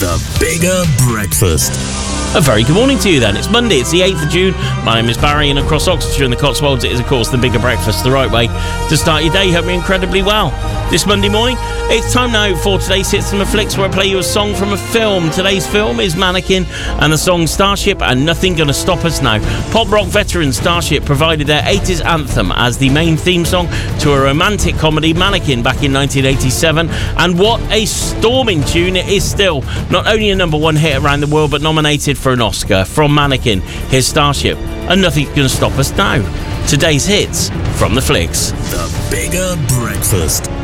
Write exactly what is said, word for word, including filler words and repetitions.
The Bigger Breakfast. A very good morning to you then. It's Monday, it's the eighth of June. My name is Barry, and across Oxfordshire and the Cotswolds it is of course the Bigger Breakfast, the right way to start your day. Hope you're incredibly well this Monday morning. It's time now for today's Hit Cinema Flicks, where I play you a song from a film. Today's film is Mannequin and the song Starship and Nothing Gonna Stop Us Now. Pop rock veteran Starship provided their eighties anthem as the main theme song to a romantic comedy, Mannequin, back in nineteen eighty-seven, and what a storming tune it is still. Not only a number one hit around the world, but nominated for an Oscar. From Mannequin, here's Starship and Nothing's Gonna Stop Us Now. Today's hits from the flicks. The Bigger Breakfast.